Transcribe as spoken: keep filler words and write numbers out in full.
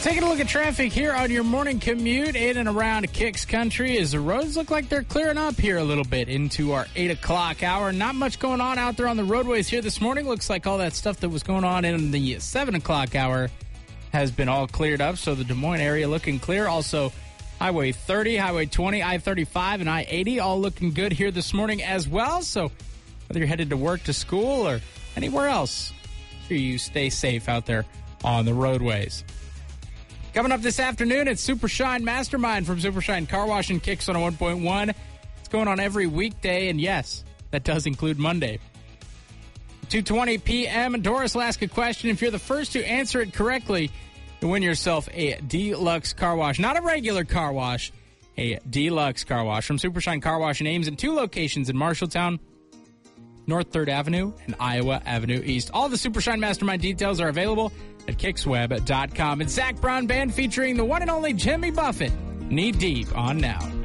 Taking a look at traffic here on your morning commute in and around Kicks Country as the roads look like they're clearing up here a little bit into our eight o'clock hour. Not much going on out there on the roadways here this morning. Looks like all that stuff that was going on in the seven o'clock hour has been all cleared up, so the Des Moines area looking clear. Also, Highway thirty, Highway twenty, I thirty-five, and I eighty all looking good here this morning as well. So whether you're headed to work, to school, or anywhere else, make sure you stay safe out there on the roadways. Coming up this afternoon, it's Super Shine Mastermind from Super Shine Car Wash and Kicks on one point one. It's going on every weekday, and yes, that does include Monday. two twenty p.m., Doris will ask a question. If you're the first to answer it correctly, you'll win yourself a deluxe car wash. Not a regular car wash, a deluxe car wash from Super Shine Car Wash and Ames in two locations in Marshalltown, North third Avenue and Iowa Avenue East. All the Super Shine Mastermind details are available at kicks web dot com. It's Zach Brown Band featuring the one and only Jimmy Buffett. Knee Deep on now.